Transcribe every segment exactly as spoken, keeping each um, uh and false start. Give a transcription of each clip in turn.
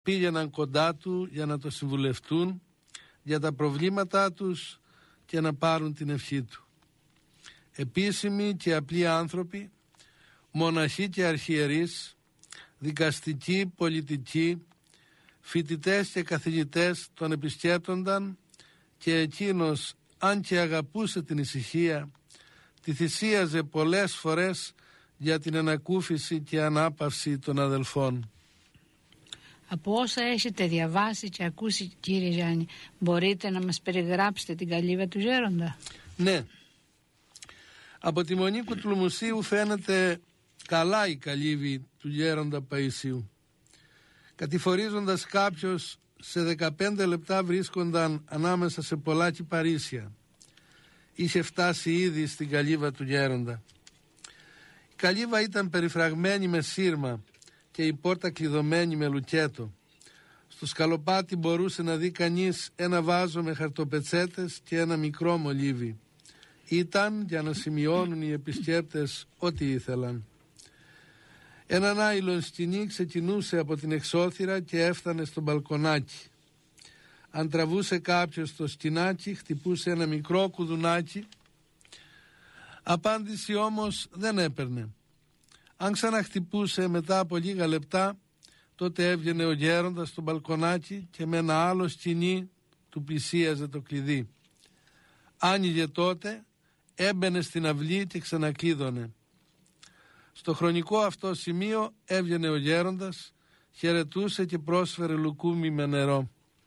πήγαιναν κοντά του για να το συμβουλευτούν για τα προβλήματά τους και να πάρουν την ευχή του. Επίσημοι και απλοί άνθρωποι, μοναχοί και αρχιερείς, δικαστικοί, πολιτικοί, φοιτητές και καθηγητές τον επισκέπτονταν και εκείνος, αν και αγαπούσε την ησυχία, τη θυσίαζε πολλές φορές για την ανακούφιση και ανάπαυση των αδελφών. Από όσα έχετε διαβάσει και ακούσει, κύριε Γιάννη, μπορείτε να μας περιγράψετε την καλύβα του Γέροντα? Ναι. Από τη Μονή Κουτλουμουσίου φαίνεται καλά η καλύβη του Γέροντα Παΐσιου. Κατηφορίζοντας κάποιος, σε δεκαπέντε λεπτά βρίσκονταν ανάμεσα σε πολλά κυπαρίσια. Είχε φτάσει ήδη στην καλύβα του Γέροντα. Η καλύβα ήταν περιφραγμένη με σύρμα και η πόρτα κλειδωμένη με λουκέτο. Στο σκαλοπάτι μπορούσε να δει κανείς ένα βάζο με χαρτοπετσέτες και ένα μικρό μολύβι. Ήταν για να σημειώνουν οι επισκέπτες ό,τι ήθελαν. Ένα νάιλον σκοινί ξεκινούσε από την εξώθυρα και έφτανε στο μπαλκονάκι. Αν τραβούσε κάποιος το σκηνάκι, χτυπούσε ένα μικρό κουδουνάκι. Απάντηση όμως δεν έπαιρνε. Αν ξαναχτυπούσε μετά από λίγα λεπτά, τότε έβγαινε ο γέροντας στο μπαλκονάκι και με ένα άλλο σκοινί του πλησίαζε το κλειδί. Άνοιγε τότε, έμπαινε στην αυλή και ξανακλείδωνε. Στο χρονικό αυτό σημείο έβγαινε ο γέροντας, χαιρετούσε και πρόσφερε λουκούμι με νερό.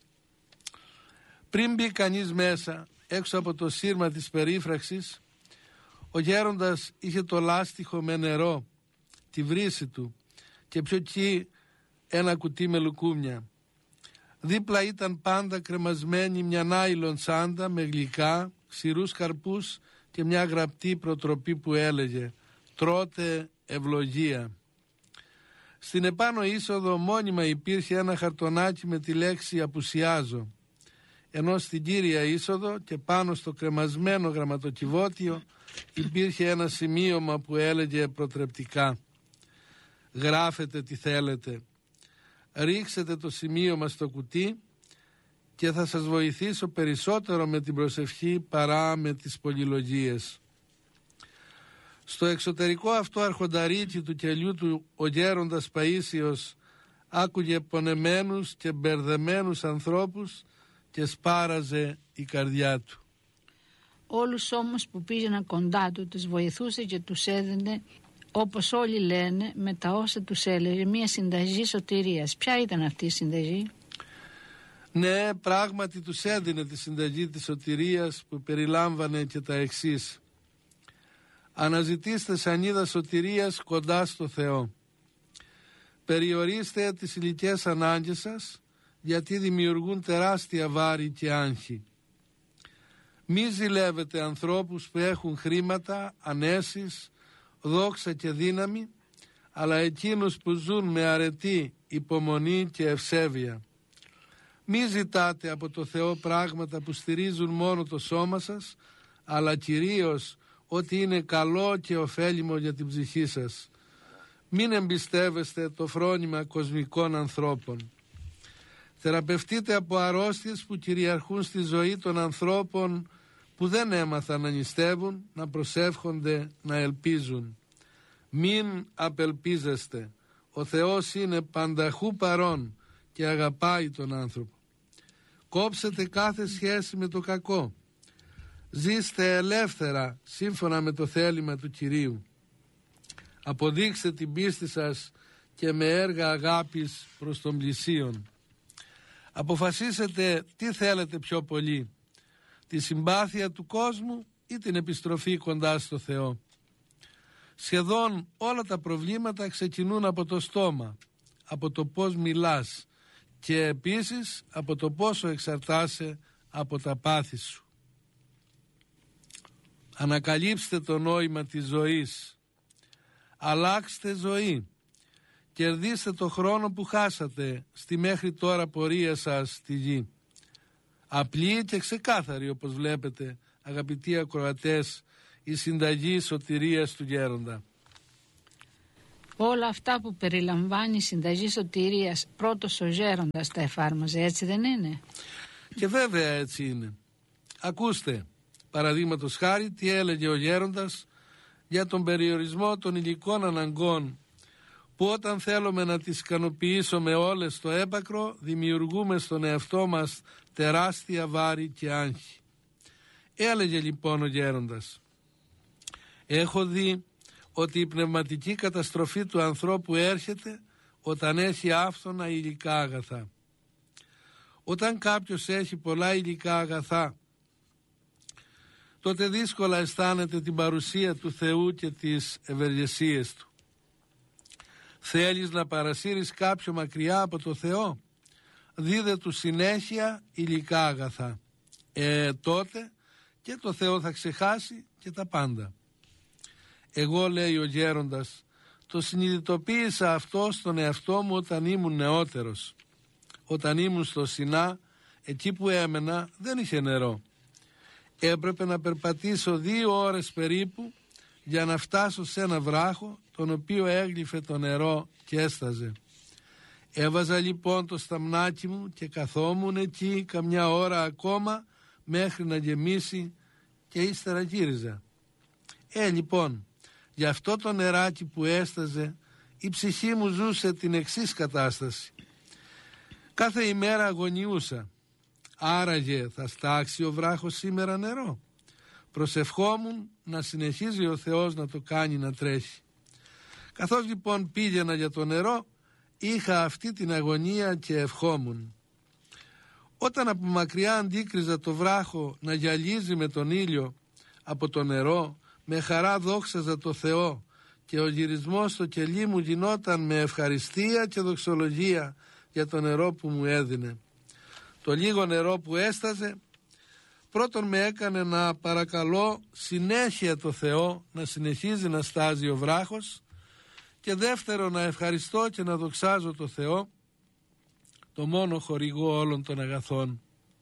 Πριν μπει κανείς μέσα, έξω από το σύρμα της περίφραξης, ο γέροντας είχε το λάστιχο με νερό, τη βρύση του και πιο εκεί ένα κουτί με λουκούμια. Δίπλα ήταν πάντα κρεμασμένη μια νάιλον τσάντα με γλυκά, ξηρούς καρπούς και μια γραπτή προτροπή που έλεγε «Τρώτε ευλογία». Στην επάνω είσοδο μόνιμα υπήρχε ένα χαρτονάκι με τη λέξη «Απουσιάζω», ενώ στην κύρια είσοδο και πάνω στο κρεμασμένο γραμματοκιβώτιο υπήρχε ένα σημείωμα που έλεγε προτρεπτικά «Γράφετε τι θέλετε, ρίξετε το σημείωμα στο κουτί και θα σας βοηθήσω περισσότερο με την προσευχή παρά με τις πολυλογίες». Στο εξωτερικό αυτό αρχονταρίκι του κελιού του ο γέροντας Παΐσιος άκουγε πονεμένους και μπερδεμένους ανθρώπους και σπάραζε η καρδιά του. Όλους όμως που πήγαιναν κοντά του τους βοηθούσε και τους έδινε, όπως όλοι λένε, με τα όσα τους έλεγε, μια συνταγή σωτηρίας. Ποια ήταν αυτή η συνταγή? Ναι, πράγματι τους έδινε τη συνταγή της σωτηρίας που περιλάμβανε και τα εξής: αναζητήστε σανίδα σωτηρίας κοντά στο Θεό. Περιορίστε τις υλικές ανάγκες σας, γιατί δημιουργούν τεράστια βάρη και άγχη. Μη ζηλεύετε ανθρώπους που έχουν χρήματα, ανέσεις, δόξα και δύναμη, αλλά εκείνους που ζουν με αρετή, υπομονή και ευσέβεια. Μη ζητάτε από το Θεό πράγματα που στηρίζουν μόνο το σώμα σας, αλλά κυρίως ότι είναι καλό και ωφέλιμο για την ψυχή σας. Μην εμπιστεύεστε το φρόνημα κοσμικών ανθρώπων. Θεραπευτείτε από αρρώστιες που κυριαρχούν στη ζωή των ανθρώπων που δεν έμαθαν να νηστεύουν, να προσεύχονται, να ελπίζουν. Μην απελπίζεστε. Ο Θεός είναι πανταχού παρών και αγαπάει τον άνθρωπο. Κόψετε κάθε σχέση με το κακό. Ζήστε ελεύθερα σύμφωνα με το θέλημα του Κυρίου. Αποδείξτε την πίστη σας και με έργα αγάπης προς τον πλησίον. Αποφασίσετε τι θέλετε πιο πολύ, τη συμπάθεια του κόσμου ή την επιστροφή κοντά στο Θεό. Σχεδόν όλα τα προβλήματα ξεκινούν από το στόμα, από το πώς μιλάς και επίσης από το πόσο εξαρτάσαι από τα πάθη σου. Ανακαλύψτε το νόημα της ζωής. Αλλάξτε ζωή. Κερδίστε το χρόνο που χάσατε στη μέχρι τώρα πορεία σας στη γη. Απλή και ξεκάθαρη, όπως βλέπετε, αγαπητοί ακροατές, η συνταγή σωτηρίας του γέροντα. Όλα αυτά που περιλαμβάνει η συνταγή σωτηρίας πρώτος ο γέροντας τα εφάρμοζε, έτσι δεν είναι? Και βέβαια έτσι είναι. Ακούστε, παραδείγματος χάρη, τι έλεγε ο γέροντας για τον περιορισμό των υλικών αναγκών, που όταν θέλουμε να τις ικανοποιήσουμε όλες στο έπακρο, δημιουργούμε στον εαυτό μας τεράστια βάρη και άγχη. Έλεγε λοιπόν ο γέροντας: έχω δει ότι η πνευματική καταστροφή του ανθρώπου έρχεται όταν έχει άφθονα υλικά αγαθά. Όταν κάποιος έχει πολλά υλικά αγαθά, τότε δύσκολα αισθάνεται την παρουσία του Θεού και τις ευεργεσίες Του. Θέλεις να παρασύρεις κάποιο μακριά από το Θεό? Δίδε του συνέχεια υλικά αγαθά. Ε, τότε και το Θεό θα ξεχάσει και τα πάντα. Εγώ, λέει ο γέροντας, το συνειδητοποίησα αυτό στον εαυτό μου όταν ήμουν νεότερος. Όταν ήμουν στο Σινά, εκεί που έμενα δεν είχε νερό. Έπρεπε να περπατήσω δύο ώρες περίπου για να φτάσω σε ένα βράχο, τον οποίο έγλυφε το νερό και έσταζε. Έβαζα λοιπόν το σταμνάκι μου και καθόμουν εκεί καμιά ώρα ακόμα μέχρι να γεμίσει και ύστερα γύριζα. Ε, λοιπόν, γι' αυτό το νεράκι που έσταζε, η ψυχή μου ζούσε την εξής κατάσταση. Κάθε ημέρα αγωνιούσα. Άραγε θα στάξει ο βράχος σήμερα νερό? Προσευχόμουν να συνεχίζει ο Θεός να το κάνει να τρέχει. Καθώς λοιπόν πήγαινα για το νερό, είχα αυτή την αγωνία και ευχόμουν. Όταν από μακριά αντίκριζα το βράχο να γυαλίζει με τον ήλιο από το νερό, με χαρά δόξαζα το Θεό και ο γυρισμός στο κελί μου γινόταν με ευχαριστία και δοξολογία για το νερό που μου έδινε. Το λίγο νερό που έσταζε, πρώτον με έκανε να παρακαλώ συνέχεια το Θεό να συνεχίζει να στάζει ο βράχος, και δεύτερον να ευχαριστώ και να δοξάζω το Θεό, το μόνο χορηγό όλων των αγαθών.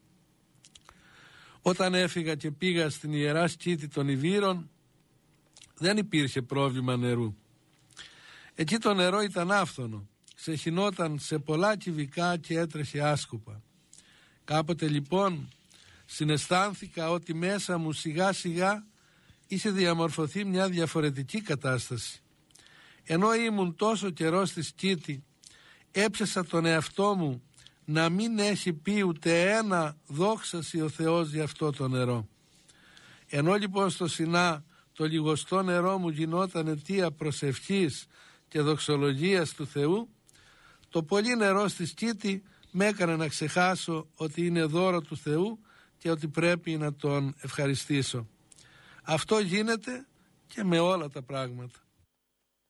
Όταν έφυγα και πήγα στην Ιερά Σκήτη των Ιβύρων, δεν υπήρχε πρόβλημα νερού. Εκεί το νερό ήταν άφθονο, ξεχυνόταν σε πολλά κυβικά και έτρεχε άσκοπα. Κάποτε λοιπόν συναισθάνθηκα ότι μέσα μου σιγά σιγά είχε διαμορφωθεί μια διαφορετική κατάσταση. Ενώ ήμουν τόσο καιρό στη Σκήτη, έψασα τον εαυτό μου να μην έχει πει ούτε ένα δόξαση ο Θεός για αυτό το νερό. Ενώ λοιπόν στο Σινά το λιγοστό νερό μου γινόταν αιτία προσευχής και δοξολογίας του Θεού, το πολύ νερό στη Σκήτη με έκανε να ξεχάσω ότι είναι δώρο του Θεού και ότι πρέπει να τον ευχαριστήσω. Αυτό γίνεται και με όλα τα πράγματα.